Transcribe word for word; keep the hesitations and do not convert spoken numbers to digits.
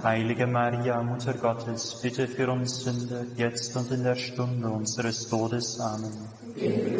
Heilige Maria, Mutter Gottes, bitte für uns Sünder, jetzt und in der Stunde unseres Todes. Amen.